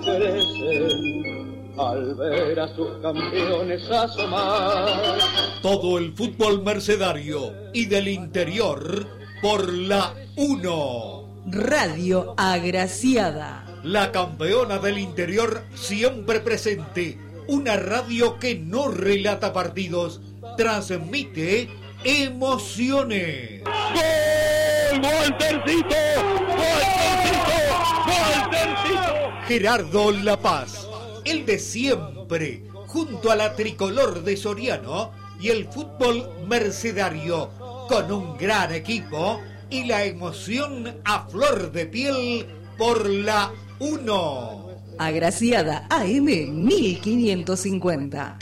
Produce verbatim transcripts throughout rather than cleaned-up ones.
crecen al ver a sus campeones asomar. Todo el fútbol mercedario y del interior por la uno. Radio Agraciada. La campeona del interior siempre presente. Una radio que no relata partidos, transmite emociones. ¡Gol! ¡Waltercito! ¡Waltercito! ¡Waltercito! Gerardo La Paz, el de siempre, junto a la tricolor de Soriano y el fútbol mercedario, con un gran equipo y la emoción a flor de piel por la uno. Agraciada A M mil quinientos cincuenta.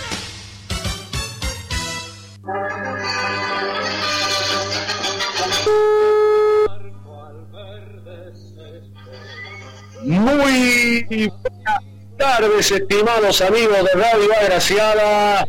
Muy buenas tardes, estimados amigos de Radio Agraciada.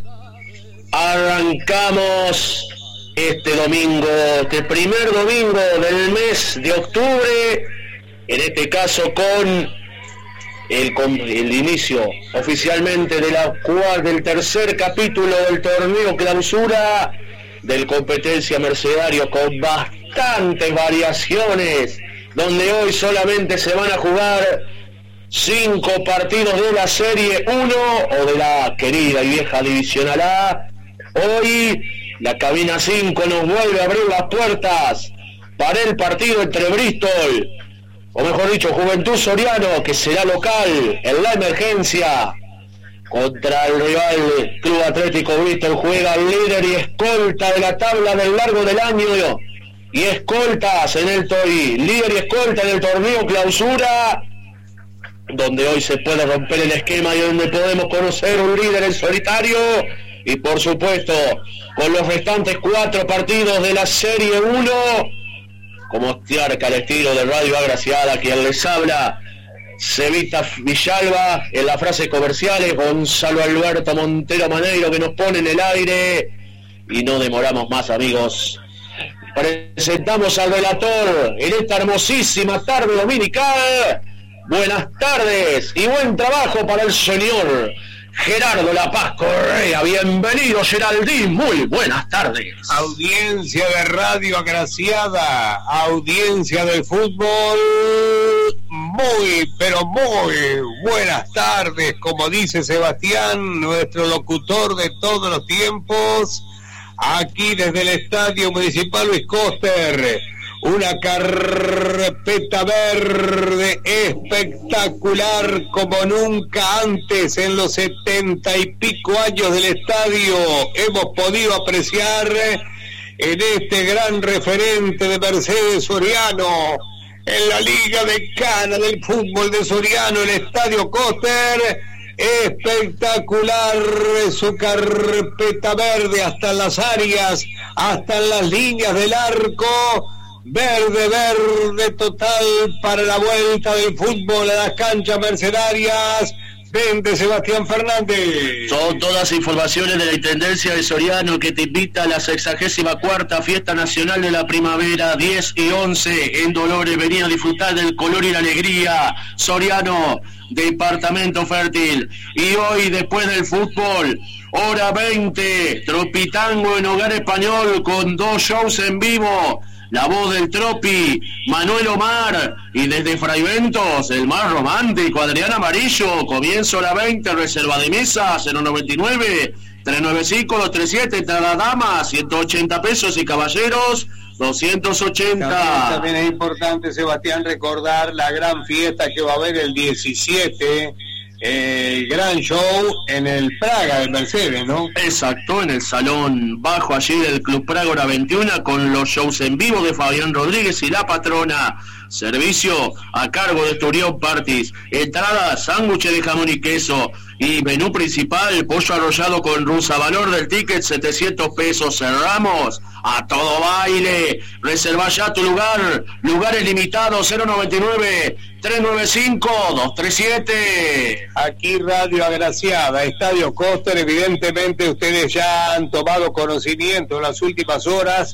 Arrancamos este domingo, este primer domingo del mes de octubre, en este caso con el, con el inicio oficialmente de la, del tercer capítulo del torneo clausura del Competencia Mercedario, con bastantes variaciones, donde hoy solamente se van a jugar cinco partidos de la Serie uno o de la querida y vieja Divisional A. Hoy la cabina cinco nos vuelve a abrir las puertas para el partido entre Bristol, o mejor dicho, Juventud Soriano, que será local en la emergencia, contra el rival Club Atlético Bristol. Juega el líder y escolta de la tabla del largo del año, y escoltas en el Tori, líder y escolta en el torneo clausura, donde hoy se puede romper el esquema y donde podemos conocer un líder en solitario, y por supuesto con los restantes cuatro partidos de la Serie uno, como tiarca al estilo de Radio Agraciada, quien les habla, Cevita Villalba, en las frases comerciales, Gonzalo Alberto Montero Maneiro, que nos pone en el aire, y no demoramos más, amigos. Presentamos al relator en esta hermosísima tarde dominical. Buenas tardes y buen trabajo para el señor Gerardo La Paz Correa. Bienvenido, Geraldín, muy buenas tardes. Audiencia de Radio Agraciada, audiencia del fútbol, muy, pero muy buenas tardes, como dice Sebastián, nuestro locutor de todos los tiempos, aquí desde el Estadio Municipal Luis Coster. Una carpeta verde espectacular como nunca antes en los setenta y pico años del estadio hemos podido apreciar en este gran referente de Mercedes Soriano en la Liga Decana del fútbol de Soriano, el Estadio Coster. Espectacular su carpeta verde, hasta en las áreas, hasta en las líneas del arco. Verde, verde total para la vuelta del fútbol a las canchas mercedarias. Vende Sebastián Fernández. Son todas informaciones de la Intendencia de Soriano, que te invita a la sexagésima cuarta Fiesta Nacional de la Primavera, diez y once en Dolores. Venía a disfrutar del color y la alegría. Soriano, departamento fértil. Y hoy, después del fútbol, hora veinte, Tropitango en Hogar Español, con dos shows en vivo. La voz del Tropi, Manuel Omar, y desde Fraiventos, el más romántico, Adrián Amarillo. Comienzo a la veinte, reserva de mesa, cero noventa y nueve, trescientos noventa y cinco, doscientos treinta y siete, entrada damas, ciento ochenta pesos, y caballeros, doscientos ochenta. También, también es importante, Sebastián, recordar la gran fiesta que va a haber el diecisiete, el gran show en el Praga de Mercedes, ¿no? Exacto, en el salón bajo allí del Club Praga veintiuno, con los shows en vivo de Fabián Rodríguez y La Patrona. Servicio a cargo de Turión Partis. Entrada, sándwich de jamón y queso. Y menú principal, pollo arrollado con rusa. Valor del ticket, setecientos pesos. Cerramos a todo baile. Reserva ya tu lugar. Lugares limitados, cero noventa y nueve, trescientos noventa y cinco, doscientos treinta y siete. Aquí Radio Agraciada, Estadio Coster. Evidentemente ustedes ya han tomado conocimiento en las últimas horas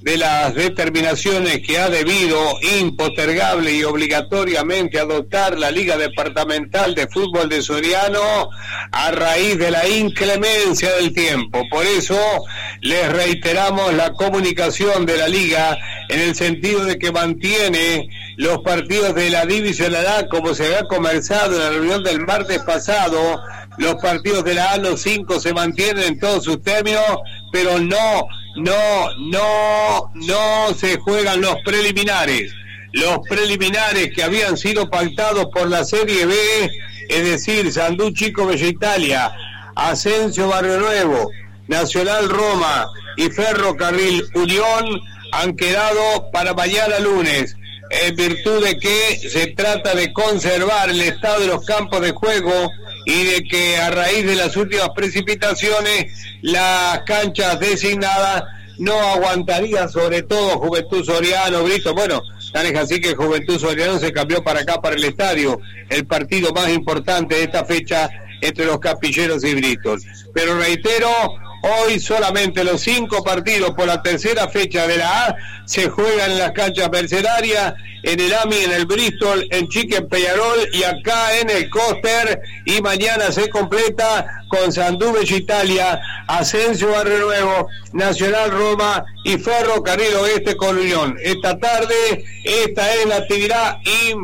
de las determinaciones que ha debido impostergable y obligatoriamente adoptar la Liga Departamental de Fútbol de Soriano a raíz de la inclemencia del tiempo. Por eso les reiteramos la comunicación de la Liga en el sentido de que mantiene los partidos de la División A como se había conversado en la reunión del martes pasado. Los partidos de la A, los cinco, se mantienen en todos sus términos, pero no, no, no, no se juegan los preliminares. Los preliminares que habían sido pactados por la Serie B, es decir, Sandú Chico Bella Italia, Asensio Barrio Nuevo, Nacional Roma y Ferrocarril Unión, han quedado para mañana lunes, en virtud de que se trata de conservar el estado de los campos de juego y de que a raíz de las últimas precipitaciones las canchas designadas no aguantarían, sobre todo Juventud Soriano, Brito. Bueno, tan es así que Juventud Soriano se cambió para acá, para el estadio, el partido más importante de esta fecha entre los Capilleros y Britos. Pero reitero, hoy solamente los cinco partidos por la tercera fecha de la A se juegan en las canchas mercedarias, en el A M I, en el Bristol, en Chique, en Peñarol y acá en el Coster, y mañana se completa con Sandú Bella Italia, Asensio Barrio Nuevo, Nacional Roma y Ferrocarril Oeste con Unión. Esta tarde, esta es la actividad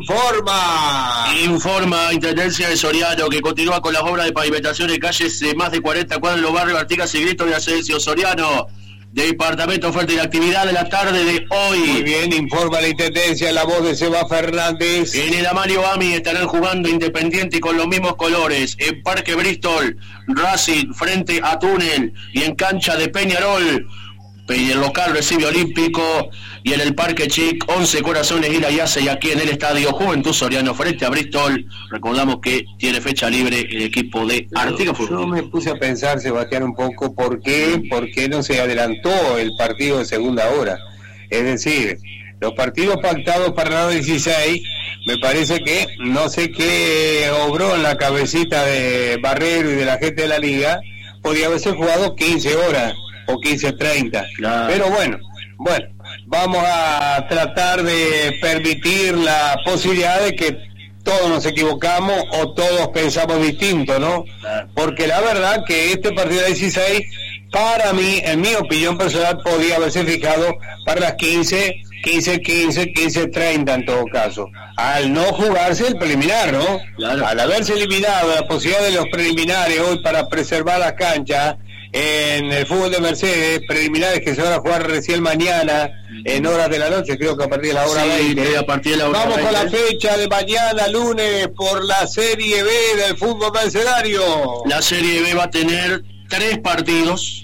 Informa. Informa Intendencia de Soriano, que continúa con las obras de pavimentación de calles de más de cuarenta cuadras en los barrios Artigas y Grito de Asensio. Soriano, Departamento Oferta y la actividad de la tarde de hoy. Muy bien, informa la Intendencia, la voz de Seba Fernández. En el Amario A M I estarán jugando Independiente y con los mismos colores. En Parque Bristol, Racing frente a Túnel, y en cancha de Peñarol, el local recibe Olímpico, y en el Parque Chic, Once Corazones y la Yace, y aquí en el Estadio Juventud Soriano frente a Bristol. Recordamos que tiene fecha libre el equipo de Artigas Fútbol. Yo me puse a pensar, Sebastián, un poco por qué, por qué no se adelantó el partido de segunda hora. Es decir, los partidos pactados para la dieciséis, me parece que no sé qué obró en la cabecita de Barrero y de la gente de la Liga, podía haberse jugado quince horas o quince treinta, claro. Pero bueno, bueno, vamos a tratar de permitir la posibilidad de que todos nos equivocamos o todos pensamos distinto, ¿no? Claro. Porque la verdad que este partido de dieciséis, para mí, en mi opinión personal, podía haberse fijado para las quince, quince, quince, quince treinta en todo caso, al no jugarse el preliminar, ¿no? Claro. Al haberse eliminado la posibilidad de los preliminares hoy para preservar las canchas en el fútbol de Mercedes, preliminares que se van a jugar recién mañana en horas de la noche, creo que a partir de la hora sí, veinte. A partir de la hora Vamos veinte. con la fecha de mañana lunes por la Serie B del fútbol mercedario. La Serie B va a tener tres partidos.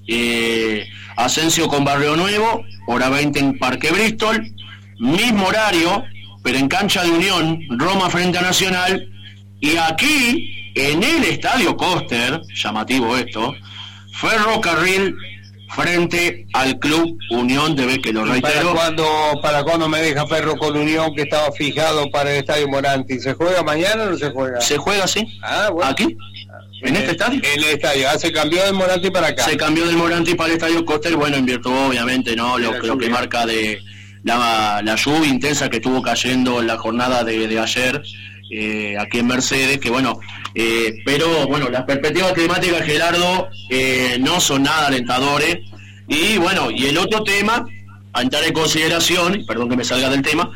eh, Asensio con Barrio Nuevo, hora veinte en Parque Bristol, mismo horario, pero en cancha de Unión, Roma frente a Nacional, y aquí en el Estadio Coster, llamativo esto, Ferrocarril frente al Club Unión de Beque, lo reitero. ¿Para cuándo, ¿Para cuándo me deja Ferro con Unión, que estaba fijado para el Estadio Moranti? ¿Se juega mañana o no se juega? Se juega, sí. Ah, bueno. ¿Aquí? ¿En, ¿En este el, estadio? En el estadio. Ah, se cambió del Moranti para acá. Se cambió del Moranti para el Estadio Coster, bueno, en virtud, obviamente, ¿no? Lo, lo que marca de la, la lluvia intensa que estuvo cayendo en la jornada de, de ayer, eh, aquí en Mercedes, que bueno... Eh, pero bueno, las perspectivas climáticas, Gerardo, eh, no son nada alentadores. Y bueno, y el otro tema a entrar en consideración, perdón que me salga del tema,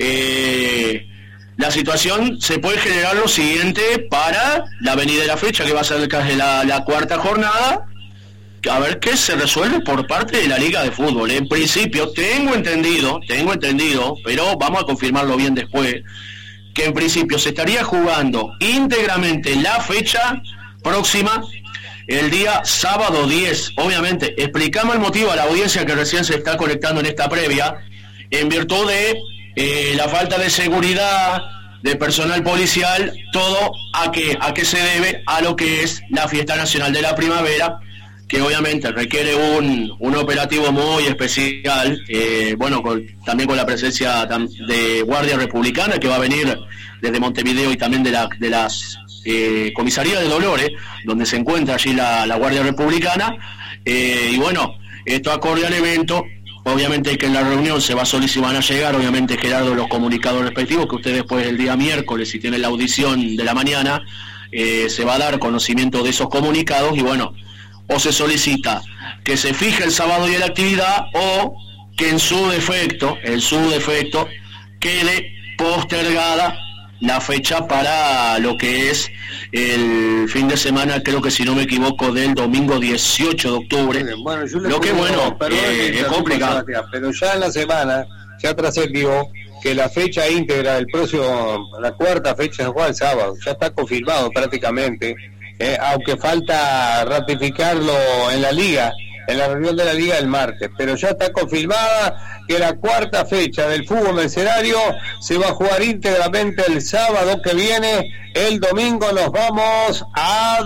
eh, la situación se puede generar lo siguiente para la venidera fecha, que va a ser la, la cuarta jornada, a ver qué se resuelve por parte de la Liga de Fútbol. En principio, tengo entendido, tengo entendido, pero vamos a confirmarlo bien después, que en principio se estaría jugando íntegramente la fecha próxima el día sábado diez. Obviamente, explicamos el motivo a la audiencia que recién se está conectando en esta previa, en virtud de eh, la falta de seguridad, de personal policial, todo a que a qué se debe a lo que es la Fiesta Nacional de la Primavera, que obviamente requiere un, un operativo muy especial, eh, bueno, con, también con la presencia de Guardia Republicana, que va a venir desde Montevideo, y también de, la, de las eh, comisarías de Dolores, donde se encuentra allí la, la Guardia Republicana, eh, y bueno, esto acorde al evento, obviamente que en la reunión se va a solicitar, van a llegar, obviamente, Gerardo, los comunicados respectivos, que usted después el día miércoles, si tiene la audición de la mañana, eh, se va a dar conocimiento de esos comunicados y bueno, o se solicita que se fije el sábado y la actividad o que en su defecto, en su defecto, quede postergada la fecha para lo que es el fin de semana, creo que si no me equivoco, del domingo dieciocho de octubre. Bueno, yo lo que bueno, eh, es complicado. Pero ya en la semana ya trascendió que la fecha íntegra del próximo, la cuarta fecha se juega el sábado, ya está confirmado prácticamente, eh, aunque falta ratificarlo en la liga, en la reunión de la liga del martes, pero ya está confirmada que la cuarta fecha del fútbol mercenario se va a jugar íntegramente el sábado que viene. El domingo nos vamos a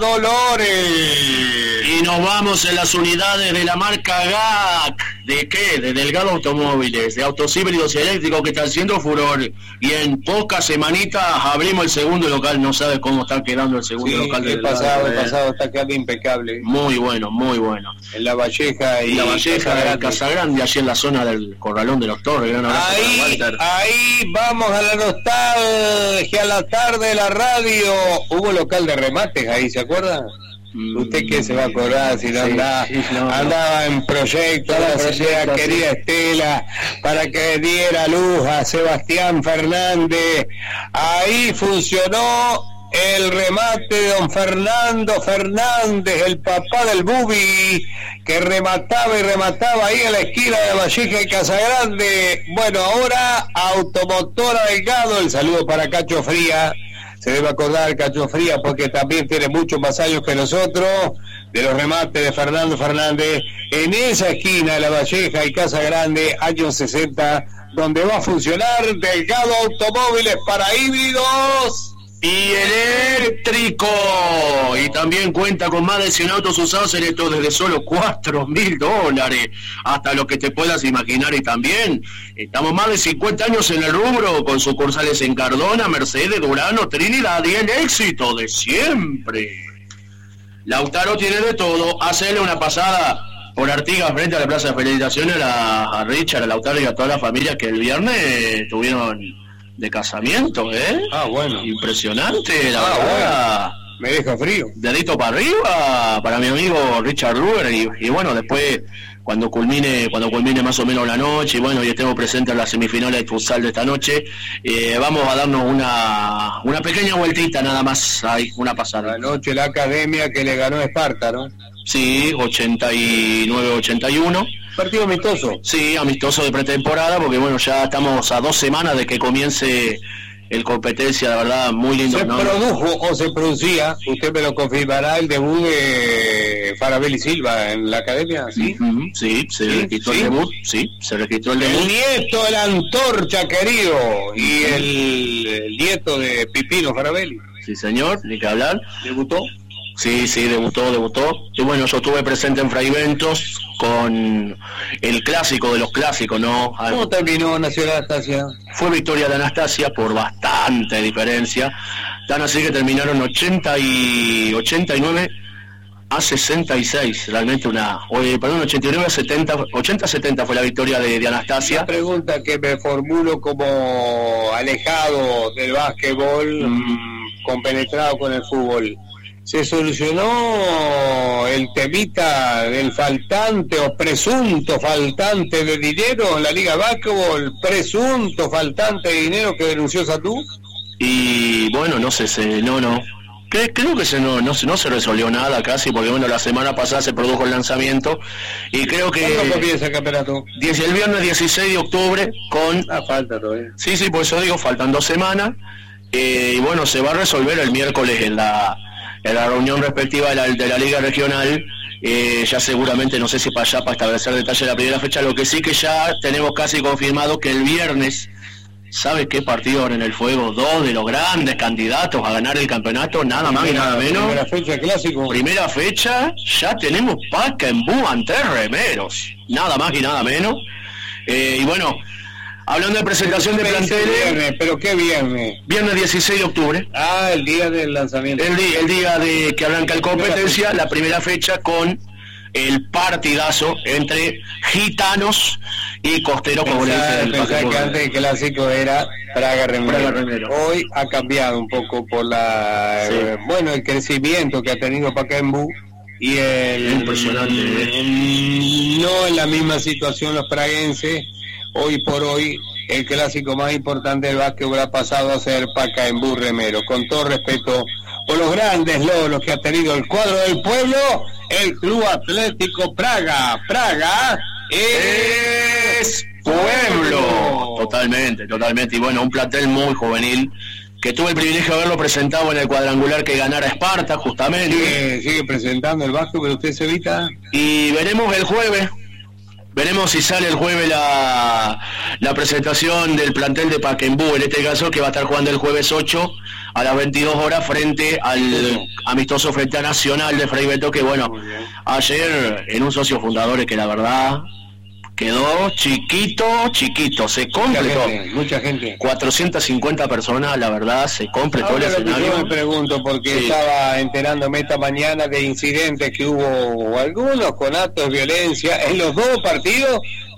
Dolores. Y nos vamos en las unidades de la marca G A C. ¿De qué? De Delgado Automóviles, de autos híbridos y eléctricos que están haciendo furor. Y en pocas semanitas abrimos el segundo local. No sabes cómo está quedando el segundo sí, local. El pasado, el pasado está quedando impecable. Muy bueno, muy bueno. En La Valleja y La Valleja, de Casa Grande, allí en la zona del Corralón de los Torres. Gran abrazo ahí, para Walter. Ahí vamos a la nostalgia, a la tarde de la radio. Hubo local de remates ahí, ¿se acuerdan? Mm, ¿Usted qué se va a acordar si no sí, andaba, sí, no, andaba no. en proyecto, la sociedad querida sí. Estela, para que diera luz a Sebastián Fernández? Ahí funcionó el remate de don Fernando Fernández, el papá del Bubi, que remataba y remataba ahí en la esquina de Valleja y Casagrande. Bueno, ahora Automotora Delgado, el saludo para Cacho Fría. Se debe acordar Cacho Fría porque también tiene muchos más años que nosotros, de los remates de Fernando Fernández en esa esquina de La Valleja y Casa Grande, años sesenta, donde va a funcionar Delgado Automóviles para híbridos y eléctrico, y también cuenta con más de cien autos usados en esto desde solo cuatro mil dólares, hasta lo que te puedas imaginar. Y también estamos más de cincuenta años en el rubro, con sucursales en Cardona, Mercedes, Durano, Trinidad y el éxito de siempre. Lautaro tiene de todo. Hacerle una pasada por Artigas frente a la Plaza de Felicitaciones a, a Richard, a Lautaro y a toda la familia que el viernes tuvieron de casamiento, ¿eh? Ah, bueno. Impresionante, la ah, verdad. Bueno. Me deja frío. Dedito para arriba para mi amigo Richard Ruber y, y bueno, después cuando culmine cuando culmine más o menos la noche y bueno, y estemos presentes en las semifinales de futsal de esta noche, eh, vamos a darnos una una pequeña vueltita nada más, ahí, una pasada. Anoche la Academia que le ganó a Esparta, ¿no? Sí, ochenta y nueve ochenta y uno. ¿Partido amistoso? Sí, amistoso de pretemporada, porque bueno, ya estamos a dos semanas de que comience el competencia, la verdad, muy lindo. ¿Se ¿no? produjo o se producía, usted me lo confirmará, el debut de Farabelli Silva en la Academia? Sí, uh-huh, sí, se ¿Sí? registró ¿Sí? el debut, sí, se registró el debut. El nieto de la Antorcha, querido, y el, el nieto de Pipino Farabelli. Sí, señor, ni que hablar. ¿Debutó? Sí, sí, debutó, debutó. Y bueno, yo estuve presente en Fraiventos con el clásico de los clásicos, ¿no? ¿Cómo terminó Nacional Anastasia? Fue victoria de Anastasia por bastante diferencia. Tan así que terminaron ochenta y nueve a sesenta y seis. Realmente una... Oye, perdón, ochenta y nueve a setenta, ochenta a setenta fue la victoria de, de Anastasia. La pregunta que me formulo como alejado del básquetbol, mm. compenetrado con el fútbol. ¿Se solucionó el temita del faltante o presunto faltante de dinero en la Liga de Básquetbol? ¿Presunto faltante de dinero que denunció Satú? Y bueno, no sé, se, no, no. Creo que se no, no, no se resolvió nada casi, porque bueno, la semana pasada se produjo el lanzamiento y creo que... ¿Cuándo comienza el campeonato? El viernes dieciséis de octubre con... Ah, falta todavía. Sí, sí, por eso digo, faltan dos semanas. Eh, y bueno, se va a resolver el miércoles en la... en la reunión respectiva de la, de la Liga Regional, eh, ya seguramente, no sé si para allá, para establecer detalle de la primera fecha, lo que sí que ya tenemos casi confirmado que el viernes, ¿sabe qué partido en el fuego? Dos de los grandes candidatos a ganar el campeonato, nada más y nada menos. Primera fecha clásico. Primera fecha, ya tenemos Pacaembu ante Remeros, nada más y nada menos. Eh, y bueno... Hablando de presentación de planteles... Viernes, ¿pero qué viernes? Viernes dieciséis de octubre. Ah, el día del lanzamiento. El día, el día de que arranca el competencia, la primera fecha con el partidazo entre Gitanos y Costeros, como le dicen. Pensaba que antes el clásico era Praga Remero. Hoy ha cambiado un poco por la sí. eh, bueno, el crecimiento que ha tenido Pacaembu y el impresionante el, no en la misma situación los praguenses. Hoy por hoy el clásico más importante del básquetbol ha pasado a ser Pacaembu Remero, con todo respeto por los grandes logros que ha tenido el cuadro del pueblo, el Club Atlético Praga. Praga es pueblo. Totalmente, totalmente. Y bueno, un plantel muy juvenil, que tuve el privilegio de haberlo presentado en el cuadrangular que ganara Esparta, justamente. Sigue, sigue presentando el básquet, pero usted se evita. Y veremos el jueves. Veremos si sale el jueves la, la presentación del plantel de Pacaembu, en este caso, que va a estar jugando el jueves ocho a las veintidós horas frente al amistoso frente a Nacional de Fray Beto, que bueno, ayer en un socio fundadores que la verdad quedó chiquito, chiquito, se completó. Mucha gente, mucha gente. cuatrocientas cincuenta personas, la verdad, se completó. Ahora el escenario. Yo me pregunto, porque sí. estaba enterándome esta mañana de incidentes que hubo, algunos con actos de violencia, en los dos partidos,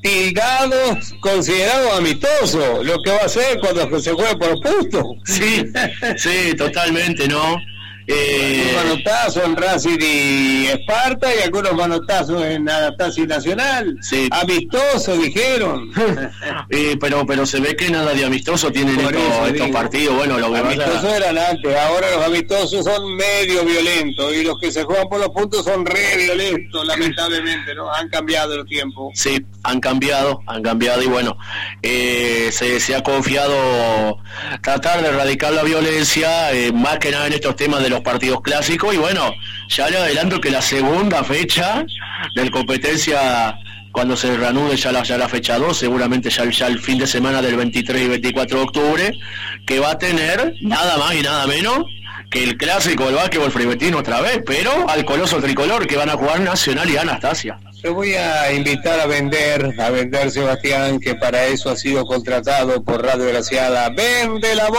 tildados, considerados amistosos, lo que va a ser cuando se juegue por puntos. Sí, sí, totalmente, ¿no? Eh, algunos manotazos en Racing y Esparta y algunos manotazos en Adaptación Nacional. Sí. Amistoso, dijeron. eh, pero pero se ve que nada de amistoso tienen estos, estos partidos. Bueno, lo que amistosos pasa... eran antes, ahora los amistosos son medio violentos y los que se juegan por los puntos son re violentos, lamentablemente, ¿no? Han cambiado los tiempos. Sí, han cambiado, han cambiado y bueno, eh, se, se ha confiado tratar de erradicar la violencia, eh, más que nada en estos temas de los partidos clásicos. Y bueno, ya le adelanto que la segunda fecha de competencia, cuando se reanude ya la, ya la fecha dos, seguramente ya, ya el fin de semana del veintitrés y veinticuatro de octubre, que va a tener nada más y nada menos que el clásico del básquetbol fribetino otra vez, pero al coloso tricolor, que van a jugar Nacional y Anastasia. Te voy a invitar a vender, a vender, Sebastián, que para eso ha sido contratado por Radio Graciada. ¡Vende la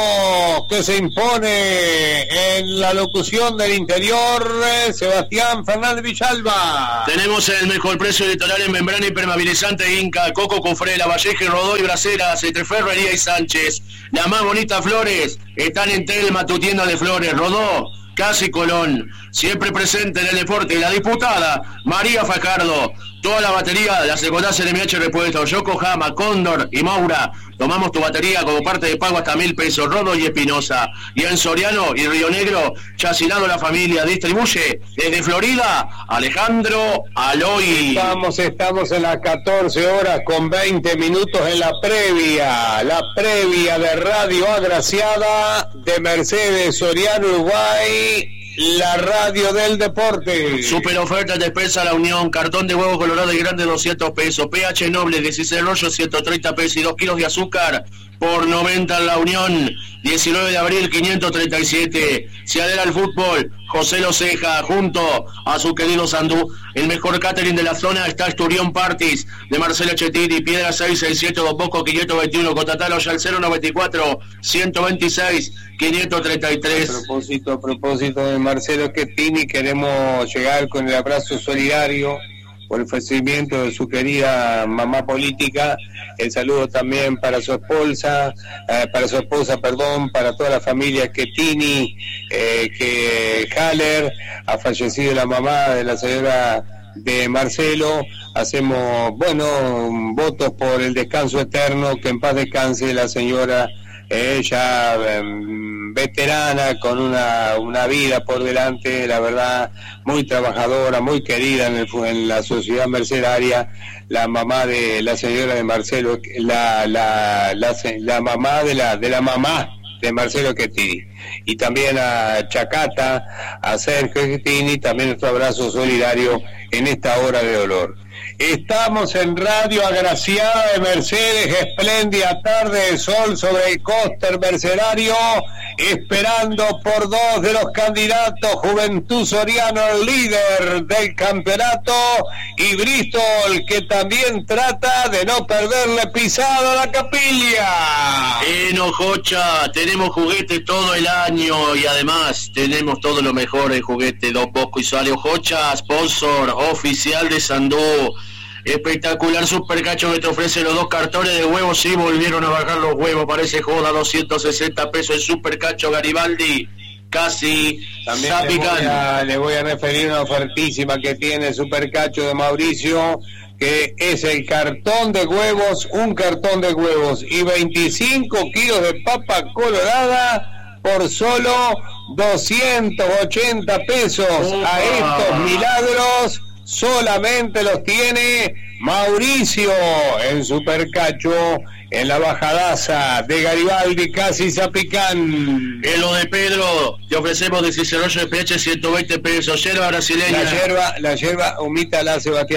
voz que se impone en la locución del interior! Sebastián Fernández Villalba. Tenemos el mejor precio litoral en membrana impermeabilizante Inca, Coco, Cufré, Lavalleja, Rodó y Braceras, entre Ferrería y Sánchez. Las más bonitas flores están en Telma, tu tienda de flores, Rodó, Casi Colón, siempre presente en el deporte. La diputada María Fajardo, toda la batería, la secundaria de M H Repuesto, Yokohama, Cóndor y Maura. Tomamos tu batería como parte de pago hasta mil pesos, Rodo y Espinosa. Y en Soriano y Río Negro, Chacinado la Familia distribuye desde Florida, Alejandro Aloy. Estamos, estamos en las catorce horas con veinte minutos en la previa, la previa de Radio Agraciada de Mercedes, Soriano, Uruguay. La radio del deporte. Super oferta de Despensa La Unión. Cartón de huevo colorado y grande doscientos pesos. P H Noble dieciséis rollos ciento treinta pesos y dos kilos de azúcar por noventa en La Unión. diecinueve de abril quinientos treinta y siete. Se adera al fútbol José Loceja junto a su querido Sandú. El mejor catering de la zona está Esturión Parties de Marcelo Chetini, Piedra seiscientos sesenta y siete, Don Bosco quinientos veintiuno, contratalo ya al cero noventa y cuatro, ciento veintiséis, quinientos treinta y tres. A propósito, a propósito de Marcelo Chetini, queremos llegar con el abrazo solidario por el fallecimiento de su querida mamá política. El saludo también para su esposa, eh, para su esposa, perdón, para toda la familia Chetini, eh, que Haller ha fallecido, la mamá de la señora de Marcelo. Hacemos, bueno, votos por el descanso eterno, que en paz descanse la señora, ella eh, veterana, con una, una vida por delante, la verdad, muy trabajadora, muy querida en, el, en la sociedad mercedaria, la mamá de la señora de Marcelo, la la la, la mamá de la de la mamá de Marcelo Chetini, y también a Chacata, a Sergio Chetini, también nuestro abrazo solidario en esta hora de dolor. Estamos en Radio Agraciada de Mercedes, espléndida tarde de sol sobre el cóster mercedario, esperando por dos de los candidatos, Juventud Soriano, el líder del campeonato, y Bristol, que también trata de no perderle pisado a la Capilla. Eh, no, Jocha, tenemos juguetes todo el año y además tenemos todo lo mejor en juguete Don Bosco y Salio. Jocha, sponsor oficial de Sandú. Espectacular supercacho que te ofrece los dos cartones de huevos. Sí, volvieron a bajar los huevos, parece joda. Doscientos sesenta pesos el supercacho Garibaldi, casi también le voy, a, le voy a referir una ofertísima que tiene el supercacho de Mauricio, que es el cartón de huevos, un cartón de huevos y veinticinco kilos de papa colorada por solo doscientos ochenta pesos. Opa. A estos milagros solamente los tiene Mauricio en Supercacho, en la bajadaza de Garibaldi, casi Zapicán. En lo de Pedro, te ofrecemos de Cicerollo de P H ciento veinte pesos, yerba brasileña. La yerba, la yerba, omítala, Sebastián.